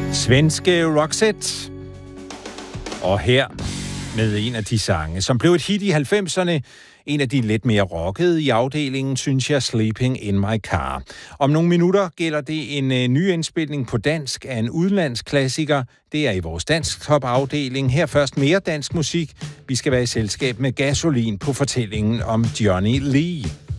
Svenske Roxette. Og her med en af de sange, som blev et hit i 90'erne. En af de lidt mere rockede i afdelingen, synes jeg, Sleeping in My Car. Om nogle minutter gælder det en ny indspilning på dansk af en udenlandsk klassiker. Det er i vores dansk top-afdeling. Her først mere dansk musik. Vi skal være i selskab med Gasolin på fortællingen om Johnny Lee.